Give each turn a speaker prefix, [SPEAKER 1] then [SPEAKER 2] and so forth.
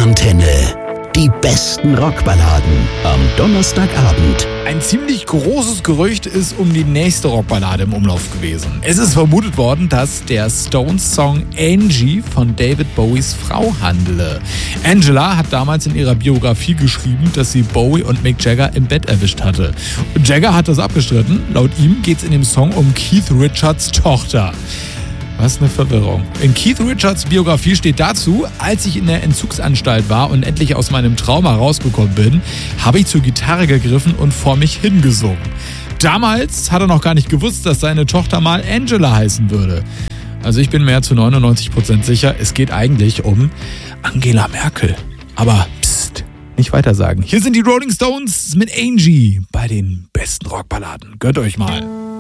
[SPEAKER 1] Rockantenne. Die besten Rockballaden am Donnerstagabend.
[SPEAKER 2] Ein ziemlich großes Gerücht ist um die nächste Rockballade im Umlauf gewesen. Es ist vermutet worden, dass der Stones-Song Angie von David Bowies Frau handele. Angela hat damals in ihrer Biografie geschrieben, dass sie Bowie und Mick Jagger im Bett erwischt hatte. Jagger hat das abgestritten. Laut ihm geht es in dem Song um Keith Richards' Tochter. Was eine Verwirrung. In Keith Richards Biografie steht dazu: Als ich in der Entzugsanstalt war und endlich aus meinem Trauma rausgekommen bin, habe ich zur Gitarre gegriffen und vor mich hingesungen. Damals hat er noch gar nicht gewusst, dass seine Tochter mal Angela heißen würde. Also ich bin mir zu 99% sicher, es geht eigentlich um Angela Merkel. Aber psst, nicht weiter sagen. Hier sind die Rolling Stones mit Angie bei den besten Rockballaden. Gönnt euch mal.